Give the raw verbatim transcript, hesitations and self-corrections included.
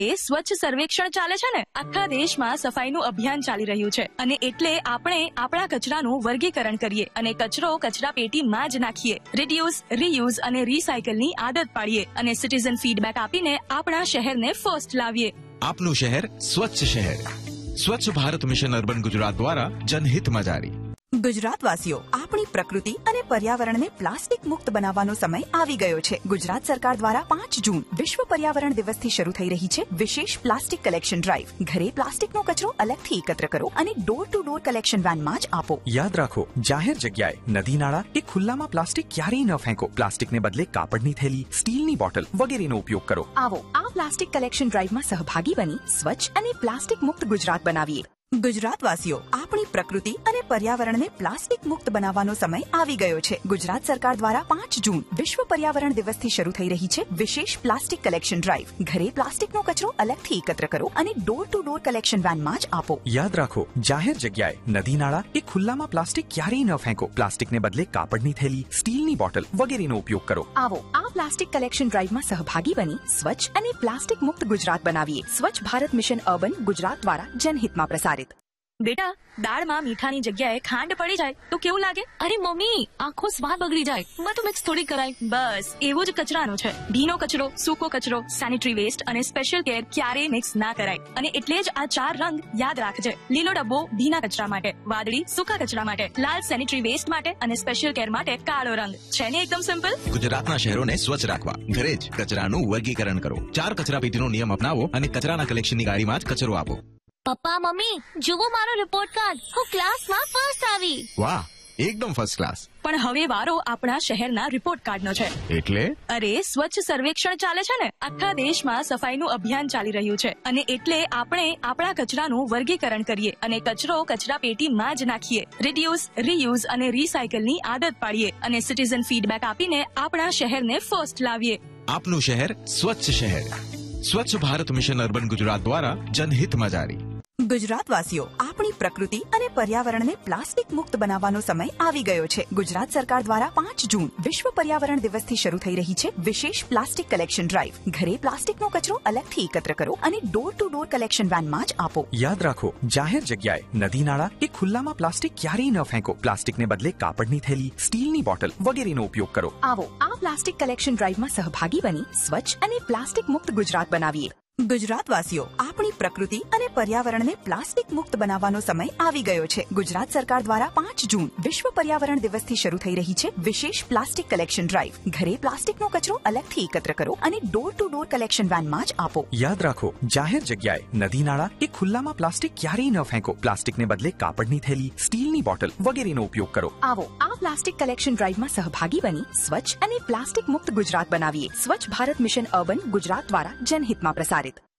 એ સ્વચ્છ સર્વેક્ષણ ચાલે છે ને, આખા દેશમાં સફાઈનું અભિયાન ચાલી રહ્યું છે અને એટલે આપણે આપણા કચરાનું વર્ગીકરણ કરીએ અને કચરો કચરા પેટીમાં જ નાખીએ. રિડ્યુસ, રીયુઝ અને રીસાયકલની આદત પાડીએ અને સિટીઝન ફીડબેક આપીને આપણા શહેરને ફર્સ્ટ લાવીએ. આપનું શહેર સ્વચ્છ શહેર. સ્વચ્છ ભારત મિશન અર્બન ગુજરાત દ્વારા જનહિતમાં જારી. ગુજરાતવાસીઓ, આપણી પ્રકૃતિ અને પર્યાવરણને પ્લાસ્ટિક મુક્ત બનાવવાનો સમય આવી ગયો છે. ગુજરાત સરકાર દ્વારા પાંચ જૂન વિશ્વ પર્યાવરણ દિવસથી શરૂ થઈ રહી છે વિશેષ પ્લાસ્ટિક કલેક્શન ડ્રાઈવ. ઘરે પ્લાસ્ટિકનો કચરો અલગથી એકત્ર કરો અને ડોર ટુ ડોર કલેક્શન વેનમાં જ આપો. યાદ રાખો, જાહેર જગ્યાએ, નદી નાળા કે ખુલ્લામાં પ્લાસ્ટિક ક્યારેય ન ફેંકો. પ્લાસ્ટિકને બદલે કાપડની થેલી, સ્ટીલની બોટલ વગેરેનો ઉપયોગ કરો. આવો આ પ્લાસ્ટિક કલેક્શન ડ્રાઈવમાં સહભાગી બની સ્વચ્છ અને પ્લાસ્ટિક મુક્ત ગુજરાત બનાવીએ. ગુજરાતવાસીઓ, આપણી પ્રકૃતિ અને પર્યાવરણને પ્લાસ્ટિક મુક્ત બનાવવાનો સમય આવી ગયો છે. ગુજરાત સરકાર દ્વારા પાંચ જૂન વિશ્વ પર્યાવરણ દિવસથી શરૂ થઈ રહી છે વિશેષ પ્લાસ્ટિક કલેક્શન ડ્રાઈવ. ઘરે પ્લાસ્ટિકનો કચરો અલગથી એકત્ર કરો અને ડોર ટુ ડોર કલેક્શન વેનમાં જ આપો. યાદ રાખો, જાહેર જગ્યાએ, નદી નાળા કે ખુલ્લામાં પ્લાસ્ટિક ક્યારેય ન ફેંકો. પ્લાસ્ટિકને બદલે કાપડની થેલી, સ્ટીલની બોટલ વગેરેનો ઉપયોગ કરો. આવો આ પ્લાસ્ટિક કલેક્શન ડ્રાઈવમાં સહભાગી બની સ્વચ્છ અને પ્લાસ્ટિક મુક્ત ગુજરાત બનાવીએ. સ્વચ્છ ભારત મિશન અર્બન ગુજરાત દ્વારા જનહિતમાં પ્રસારિત. બેટા, દાળમાં મીઠાની જગ્યાએ ખાંડ પડી જાય તો કેવું લાગે? અરે મમ્મી, આખો સ્વાદ બગડી જાય. મેં તો મિક્સ થોડી કરાય. બસ એવું જ કચરાનો છે. ભીનો કચરો, સૂકો કચરો, સેનિટરી વેસ્ટ અને સ્પેશિયલ કેર ક્યારેય મિક્સ ના કરાય. અને એટલે જ આ ચાર રંગ યાદ રાખજે. લીલો ડબ્બો ભીના કચરા માટે, વાદળી સૂકા કચરા માટે, લાલ સેનિટરી વેસ્ટ માટે અને સ્પેશિયલ કેર માટે કાળો રંગ. છે ને એકદમ સિમ્પલ? ગુજરાતના શહેરોને સ્વચ્છ રાખવા ઘરે જ કચરાનું વર્ગીકરણ કરો. ચાર કચરા પેટીનો નિયમ અપનાવો અને કચરાના કલેક્શનની ગાડીમાં જ કચરો આપો. પપ્પા, મમ્મી, જુઓ મારો રિપોર્ટ કાર્ડ. હું ક્લાસમાં ફર્સ્ટ આવી. વાહ, એકદમ ફર્સ્ટ ક્લાસ. પણ હવે વારો આપણા શહેરના રિપોર્ટ કાર્ડનો છે. એટલે? અરે, સ્વચ્છ સર્વેક્ષણ ચાલે છે ને, આખા દેશમાં સફાઈનું અભિયાન ચાલી રહ્યું છે અને એટલે આપણે આપણા કચરાનું વર્ગીકરણ કરીએ અને કચરો કચરા પેટીમાં જ નાખીએ. રિડ્યુસ, રીયુઝ અને રીસાયકલની આદત પાડીએ અને સિટીઝન ફીડબેક આપીને આપણા શહેરને ફર્સ્ટ લાવીએ. આપનું શહેર સ્વચ્છ શહેર. સ્વચ્છ ભારત મિશન અર્બન ગુજરાત દ્વારા જનહિતમાં જારી. ગુજરાતવાસીઓ, આપણી પ્રકૃતિ અને પર્યાવરણને પ્લાસ્ટિક મુક્ત બનાવવાનો સમય આવી ગયો છે. ગુજરાત સરકાર દ્વારા પાંચ જૂન વિશ્વ પર્યાવરણ દિવસથી શરૂ થઈ રહી છે વિશેષ પ્લાસ્ટિક કલેક્શન ડ્રાઈવ. ઘરે પ્લાસ્ટિકનો કચરો અલગથી એકત્ર કરો અને ડોર ટુ ડોર કલેક્શન વેનમાં જ આપો. યાદ રાખો, જાહેર જગ્યાએ, નદી નાળા કે ખુલ્લામાં પ્લાસ્ટિક ક્યારેય ન ફેંકો. પ્લાસ્ટિકને બદલે કાપડની થેલી, સ્ટીલની બોટલ વગેરેનો ઉપયોગ કરો. આવો આ પ્લાસ્ટિક કલેક્શન ડ્રાઈવમાં સહભાગી બની સ્વચ્છ અને પ્લાસ્ટિક મુક્ત ગુજરાત બનાવીએ. ગુજરાતવાસીઓ, આપણી પ્રકૃતિ અને પર્યાવરણને પ્લાસ્ટિક મુક્ત બનાવવાનો સમય આવી ગયો છે. ગુજરાત સરકાર દ્વારા પાંચ જૂન વિશ્વ પર્યાવરણ દિવસથી શરૂ થઈ રહી છે વિશેષ પ્લાસ્ટિક કલેક્શન ડ્રાઈવ. ઘરે પ્લાસ્ટિકનો કચરો અલગથી એકત્ર કરો અને ડોર ટુ ડોર કલેક્શન વેનમાં જ આપો. યાદ રાખો, જાહેર જગ્યાએ, નદી નાળા કે ખુલ્લામાં પ્લાસ્ટિક ક્યારેય ન ફેંકો. પ્લાસ્ટિકને બદલે કાપડની થેલી, સ્ટીલની બોટલ વગેરેનો ઉપયોગ કરો. આવો આ પ્લાસ્ટિક કલેક્શન ડ્રાઈવમાં સહભાગી બની સ્વચ્છ અને પ્લાસ્ટિક મુક્ત ગુજરાત બનાવીએ. સ્વચ્છ ભારત મિશન અર્બન ગુજરાત દ્વારા જનહિતમાં પ્રસારિત.